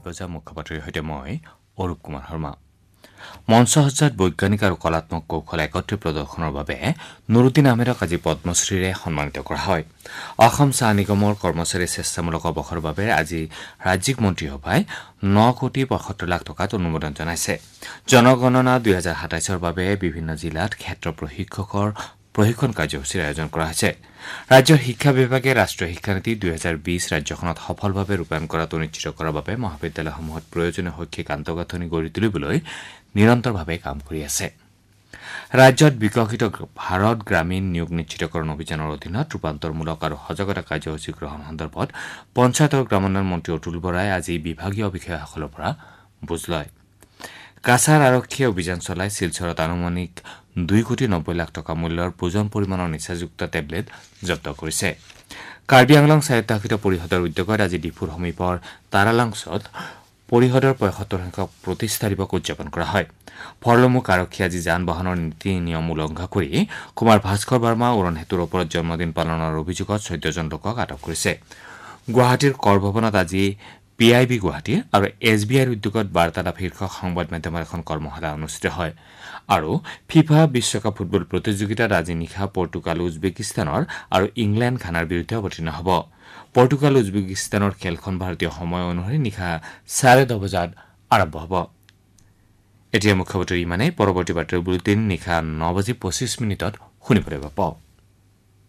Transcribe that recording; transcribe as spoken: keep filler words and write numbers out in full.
বজাৰ মুখপাত্ৰৰ সৈতে মই অৰূপ কুমাৰ শৰ্মা। মঞ্চসজ্জাত বৈজ্ঞানিক আৰু কলাত্মক কৌশল একত্ৰিত প্ৰদৰ্শনৰ বাবে নুৰুদ্দিন আহমেদক আজি পদ্মশ্ৰীৰে সন্মানিত কৰা হয়। অসম চাহ নিগমৰ কৰ্মচাৰী স্বেচ্ছামূলক অৱসৰৰ বাবে আজি ৰাজ্যিক মন্ত্ৰীসভাই ন কোটি পঁয়সত্তৰ লাখ টকাত অনুমোদন জনাইছে। জনগণনা দুহেজাৰ সাতাইছৰ বাবে বিভিন্ন জিলাত ক্ষেত্ৰ প্ৰশিক্ষকৰ প্ৰশিক্ষণ কাৰ্যসূচীৰ আয়োজন কৰা হৈছে। ৰাজ্যৰ শিক্ষা বিভাগে ৰাষ্ট্ৰীয় শিক্ষানীতি দুহেজাৰ বিছ ৰাজ্যখনত সফলভাৱে ৰূপায়ণ কৰাটো নিশ্চিত কৰাৰ বাবে মহাবিদ্যালয়সমূহত প্ৰয়োজনীয় শৈক্ষিক আন্তঃগাঁথনি গঢ়ি তুলিবলৈ নিৰন্তৰভাৱে কাম কৰি আছে। ৰাজ্যত বিকশিত ভাৰত গ্ৰামীণ নিয়োগ নিশ্চিতকৰণ অভিযানৰ অধীনত ৰূপান্তৰমূলক আৰু সজাগতা কাৰ্যসূচী গ্ৰহণ সন্দৰ্ভত পঞ্চায়ত আৰু গ্ৰামোন্নয়ন মন্ত্ৰী অতুল বৰাই আজি বিভাগীয় বিষয়াসকলৰ পৰা বুজ লয়। কাছাৰ আৰক্ষীয়ে অভিযান চলাই শিলচৰত আনুমানিক দুই কোটি নব্বৈ লাখ টকা মূল্যৰ ওজন পৰিমাণৰ নিচাযুক্ত টেবলেট জব্দ কৰিছে। কাৰ্বি আংলং স্বায়ত্তশাসিত পৰিষদৰ উদ্যোগত আজি ডিফুৰ সমীপৰ তাৰালাংছত পৰিষদৰ পঁয়সত্তৰ সংখ্যক প্ৰতিষ্ঠা দিৱস উদযাপন কৰা হয়। ভৰলুমুখ আৰক্ষীয়ে আজি যান বাহনৰ নীতি নিয়ম উলংঘা কৰি কুমাৰ ভাস্কৰ বাৰ্মা উৰণ সেতুৰ ওপৰত জন্মদিন পালনৰ অভিযোগত চৈধ্যজন লোকক আটক কৰিছে। গুৱাহাটীৰ কৰ ভৱনত আজি পি আই বি গুৱাহাটী আৰু এছ বি আইৰ উদ্যোগত বাৰ্তালাপ শীৰ্ষক সংবাদ মাধ্যমৰ এখন কৰ্মশালা অনুষ্ঠিত হয়। আৰু ফিফা বিশ্বকাপ ফুটবল প্ৰতিযোগিতাত আজি নিশা পৰ্তুগাল উজবেকিস্তানৰ আৰু ইংলেণ্ড ঘানাৰ বিৰুদ্ধে অৱতীৰ্ণ হ'ব। পৰ্তুগাল উজবেকিস্তানৰ খেলখন ভাৰতীয় সময় অনুসৰি নিশা চাৰে দহ বজাত আৰম্ভ হ'ব। এতিয়া মুখ্য বাতৰি ইমানেই। পৰৱৰ্তী বাতৰি বুলেটিন নিশা ন বাজি পঁচিছ মিনিটত শুনিবলৈ পাব।